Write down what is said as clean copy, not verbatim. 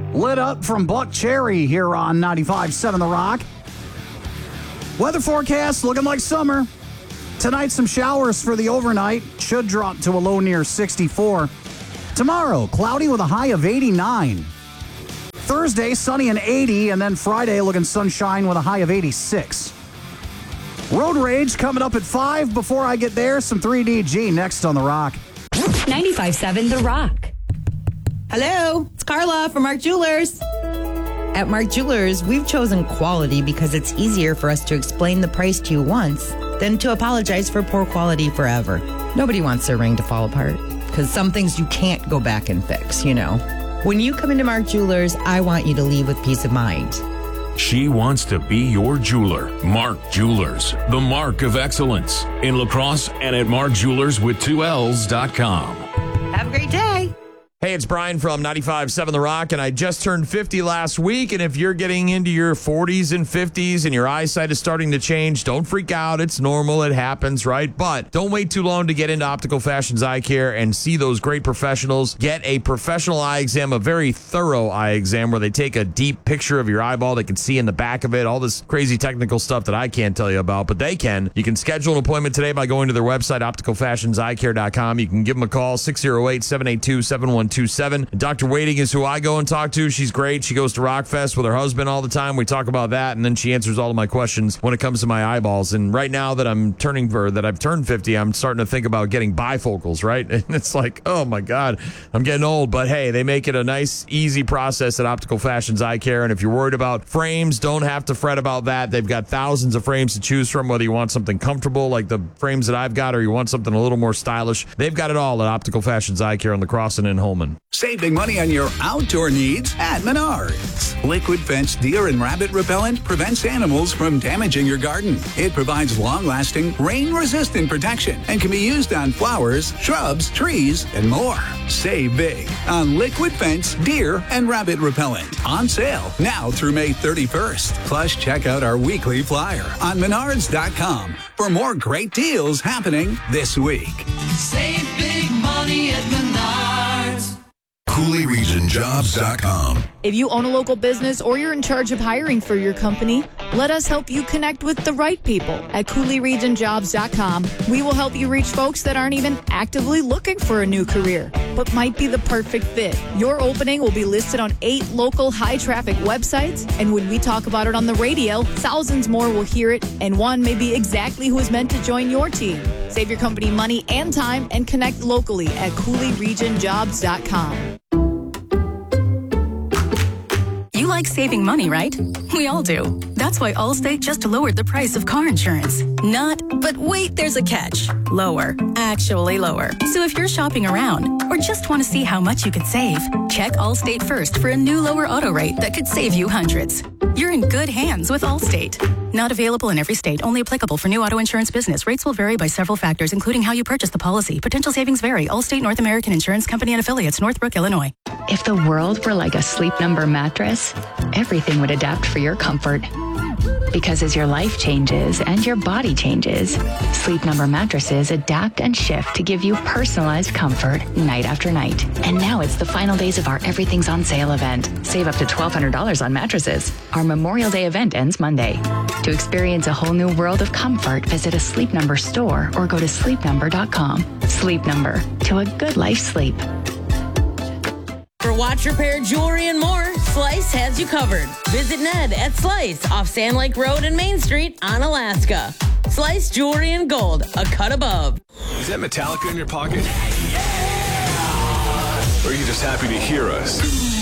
Lit up from Buck Cherry here on 95.7 The Rock. Weather forecast looking like summer. Tonight, some showers for the overnight. Should drop to a low near 64. Tomorrow, cloudy with a high of 89. Thursday, sunny and 80. And then Friday, looking sunshine with a high of 86. Road Rage coming up at 5. Before I get there, some 3DG next on The Rock. 95.7 The Rock. Hello, it's Carla from Mark Jewelers. At Mark Jewelers, we've chosen quality because it's easier for us to explain the price to you once than to apologize for poor quality forever. Nobody wants their ring to fall apart because some things you can't go back and fix, you know. When you come into Mark Jewelers, I want you to leave with peace of mind. She wants to be your jeweler. Mark Jewelers, the mark of excellence. In La Crosse and at markjewelerswith2ls.com. Have a great day. Hey, it's Brian from 95.7 The Rock, and I just turned 50 last week, and if you're getting into your 40s and 50s and your eyesight is starting to change, don't freak out. It's normal. It happens, right? But don't wait too long to get into Optical Fashions Eye Care and see those great professionals. Get a professional eye exam, a very thorough eye exam where they take a deep picture of your eyeball. They can see in the back of it, all this crazy technical stuff that I can't tell you about, but they can. You can schedule an appointment today by going to their website, opticalfashionseyecare.com. You can give them a call, 608-782-7127. Dr. Wading is who I go and talk to. She's great. She goes to Rockfest with her husband all the time. We talk about that, and then she answers all of my questions when it comes to my eyeballs. And right now that I've turned 50, I'm starting to think about getting bifocals, right? And it's like, oh my God, I'm getting old. But hey, they make it a nice, easy process at Optical Fashions Eye Care. And if you're worried about frames, don't have to fret about that. They've got thousands of frames to choose from, whether you want something comfortable like the frames that I've got or you want something a little more stylish. They've got it all at Optical Fashions Eye Care on La Crosse and in Holman. Saving money on your outdoor needs at Menards. Liquid Fence Deer and Rabbit Repellent prevents animals from damaging your garden. It provides long-lasting, rain-resistant protection and can be used on flowers, shrubs, trees, and more. Save big on Liquid Fence Deer and Rabbit Repellent. On sale now through May 31st. Plus, check out our weekly flyer on Menards.com for more great deals happening this week. Save big money at Menards. CooleyRegionJobs.com. If you own a local business or you're in charge of hiring for your company, let us help you connect with the right people at CooleyRegionJobs.com. We will help you reach folks that aren't even actively looking for a new career, but might be the perfect fit. Your opening will be listed on 8 local high-traffic websites, and when we talk about it on the radio, thousands more will hear it, and one may be exactly who is meant to join your team. Save your company money and time and connect locally at CooleyRegionJobs.com. You like saving money, right? We all do. That's why Allstate just lowered the price of car insurance. Not, but wait, there's a catch. Lower. Actually lower. So if you're shopping around or just want to see how much you could save, check Allstate first for a new lower auto rate that could save you hundreds. You're in good hands with Allstate. Not available in every state. Only applicable for new auto insurance business. Rates will vary by several factors, including how you purchase the policy. Potential savings vary. Allstate North American Insurance Company and Affiliates, Northbrook, Illinois. If the world were like a Sleep Number mattress, everything would adapt for your comfort. Because as your life changes and your body changes, Sleep Number mattresses adapt and shift to give you personalized comfort night after night. And now it's the final days of our Everything's on Sale event. Save up to $1,200 on mattresses. Our Memorial Day event ends Monday. To experience a whole new world of comfort, visit a Sleep Number store or go to sleepnumber.com. Sleep Number, to a good life sleep. For watch, repair, jewelry, and more, Slice has you covered. Visit Ned at Slice off Sand Lake Road and Main Street on Alaska. Slice Jewelry and Gold, a cut above. Is that Metallica in your pocket? Or are you just happy to hear us?